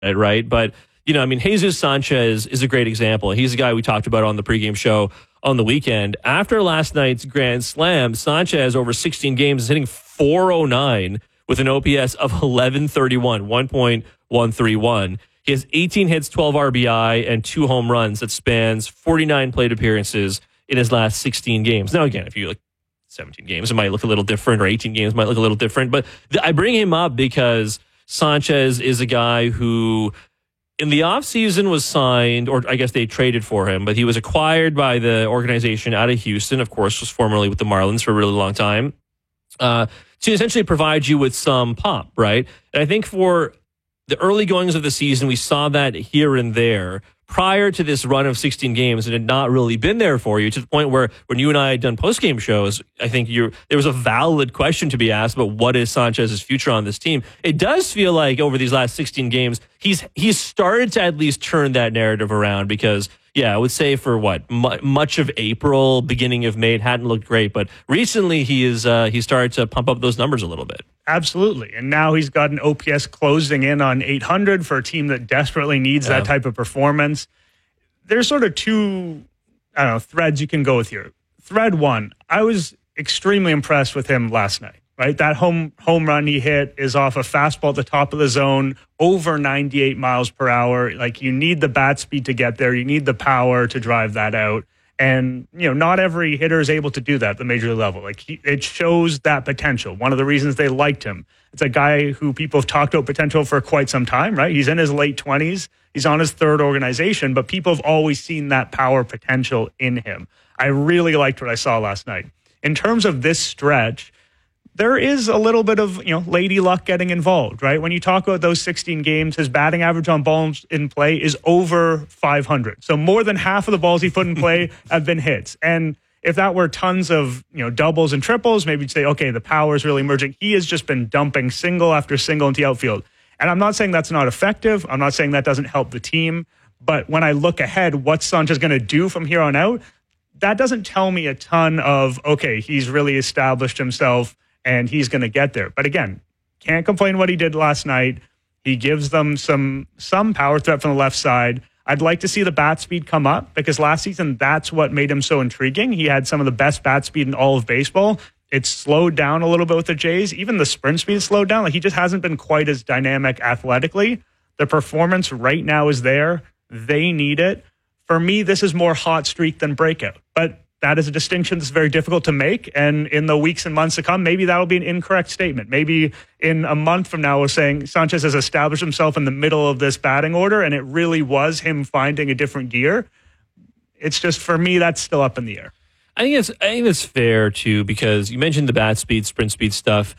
it, right? But, I mean, Jesus Sanchez is a great example. He's a guy we talked about on the pregame show on the weekend. After last night's Grand Slam, Sanchez over 16 games is hitting .409 with an OPS of 1131, 1.131. He has 18 hits, 12 RBI, and 2 home runs that spans 49 plate appearances in his last 16 games. Now, again, if you look 17 games, it might look a little different, or 18 games might look a little different. But I bring him up because Sanchez is a guy who, in the offseason, was signed, or I guess they traded for him, but he was acquired by the organization out of Houston, of course, was formerly with the Marlins for a really long time, to essentially provide you with some pop, right? And I think for the early goings of the season, we saw that here and there. Prior to this run of 16 games, it had not really been there for you, to the point where when you and I had done post-game shows, I think there was a valid question to be asked about what is Sanchez's future on this team. It does feel like over these last 16 games, he's started to at least turn that narrative around, because, I would say for much of April, beginning of May, it hadn't looked great, but recently he started to pump up those numbers a little bit. Absolutely. And now he's got an OPS closing in on 800 for a team that desperately needs that type of performance. There's sort of two, threads you can go with here. Thread one, I was extremely impressed with him last night, right? That home run he hit is off a fastball at the top of the zone, over 98 miles per hour. Like, you need the bat speed to get there. You need the power to drive that out. And, not every hitter is able to do that at the major level. Like, it shows that potential. One of the reasons they liked him. It's a guy who people have talked about potential for quite some time, right? He's in his late 20s. He's on his third organization, but people have always seen that power potential in him. I really liked what I saw last night. In terms of this stretch, there is a little bit of, lady luck getting involved, right? When you talk about those 16 games, his batting average on balls in play is over 500. So more than half of the balls he put in play have been hits. And if that were tons of, doubles and triples, maybe you'd say, okay, the power is really emerging. He has just been dumping single after single into the outfield. And I'm not saying that's not effective. I'm not saying that doesn't help the team. But when I look ahead, what's Sanchez going to do from here on out? That doesn't tell me a ton of, okay, he's really established himself and he's going to get there. But again, can't complain what he did last night. He gives them some power threat from the left side. I'd like to see the bat speed come up, because last season, that's what made him so intriguing. He had some of the best bat speed in all of baseball. It's slowed down a little bit with the Jays. Even the sprint speed slowed down. Like, he just hasn't been quite as dynamic athletically. The performance right now is there. They need it. For me, this is more hot streak than breakout. But that is a distinction that's very difficult to make. And in the weeks and months to come, maybe that'll be an incorrect statement. Maybe in a month from now, we're saying Sanchez has established himself in the middle of this batting order, and it really was him finding a different gear. It's just, for me, that's still up in the air. I think it's fair too, because you mentioned the bat speed, sprint speed stuff.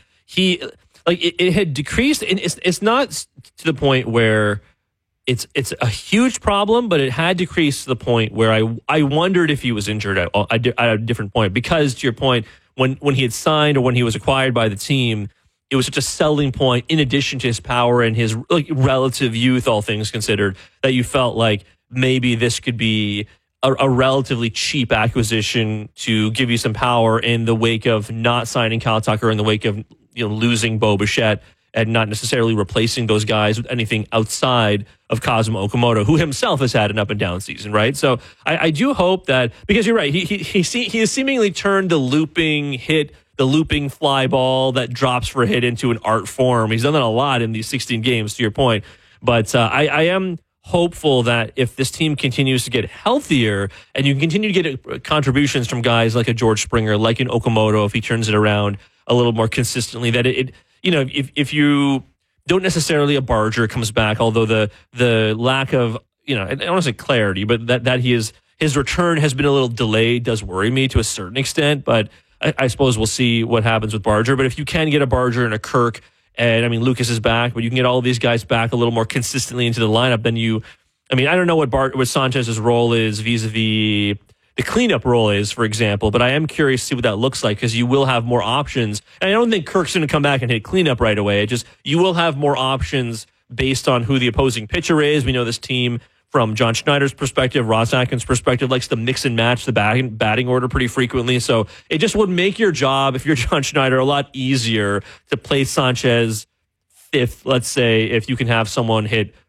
It had decreased, and it's not to the point where it's a huge problem, but it had decreased to the point where I wondered if he was injured at a different point. Because, to your point, when he had signed or when he was acquired by the team, it was such a selling point, in addition to his power and his relative youth, all things considered, that you felt like maybe this could be a relatively cheap acquisition to give you some power in the wake of not signing Kyle Tucker, in the wake of losing Bo Bichette, and not necessarily replacing those guys with anything outside of Kazuma Okamoto, who himself has had an up and down season, right? So I do hope that, because you're right, he has seemingly turned the looping fly ball that drops for a hit into an art form. He's done that a lot in these 16 games, to your point. But I am hopeful that if this team continues to get healthier, and you continue to get contributions from guys like a George Springer, like an Okamoto, if he turns it around a little more consistently, that if you don't necessarily, a Barger comes back, although the lack of, I don't want to say clarity, but that his return has been a little delayed does worry me to a certain extent. But I suppose we'll see what happens with Barger. But if you can get a Barger and a Kirk, and Lucas is back, but you can get all of these guys back a little more consistently into the lineup, then I don't know what Sanchez's role is vis-a-vis the cleanup role is, for example, but I am curious to see what that looks like, because you will have more options. And I don't think Kirk's going to come back and hit cleanup right away. You will have more options based on who the opposing pitcher is. We know this team, from John Schneider's perspective, Ross Atkins' perspective, likes to mix and match the batting order pretty frequently. So it just would make your job, if you're John Schneider, a lot easier to play Sanchez fifth, let's say, if you can have someone hit